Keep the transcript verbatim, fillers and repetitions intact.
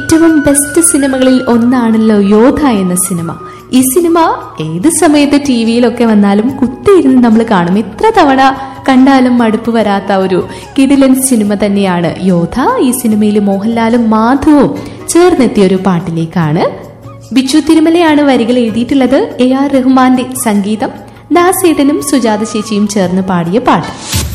ഏറ്റവും ബെസ്റ്റ് സിനിമകളിൽ ഒന്നാണല്ലോ യോധ എന്ന സിനിമ. ഈ സിനിമ ഏത് സമയത്ത് ടി വിയിലൊക്കെ വന്നാലും കുത്തിയിരുന്ന് നമ്മൾ കാണും. എത്ര തവണ കണ്ടാലും മടുപ്പ് വരാത്ത ഒരു കിടിലൻ സിനിമ തന്നെയാണ് യോധ. ഈ സിനിമയിൽ മോഹൻലാലും മാധവും ചേർന്നെത്തിയ ഒരു പാട്ടിലേക്കാണ്. ബിച്ചു തിരുമലയാണ് വരികൾ എഴുതിയിട്ടുള്ളത്. എ ആർ റഹ്മാന്റെ സംഗീതം, ദാസേട്ടനും സുജാത ചേച്ചിയും ചേർന്ന് പാടിയ പാട്ട്.